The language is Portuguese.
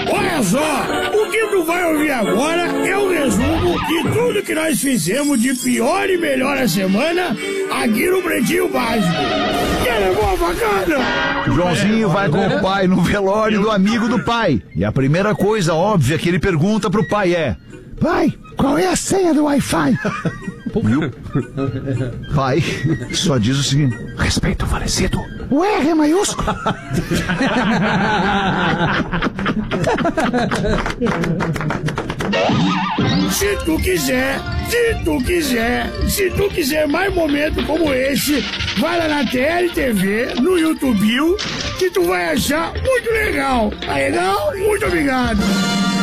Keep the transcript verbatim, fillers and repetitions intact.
Olha só, o que tu vai ouvir agora é um resumo de tudo que nós fizemos de pior e melhor a semana aqui no Pretinho Básico. Que é boa bacana! Joãozinho vai com o pai no velório do amigo do pai. E a primeira coisa óbvia que ele pergunta pro pai é: pai, qual é a senha do Wi-Fi? Viu? Pai só diz o seguinte: respeito o falecido. O R é maiúsculo. Se tu quiser, se tu quiser, se tu quiser mais momentos como esse, vai lá na T L T V, no YouTube, que tu vai achar muito legal. Tá legal? Muito obrigado.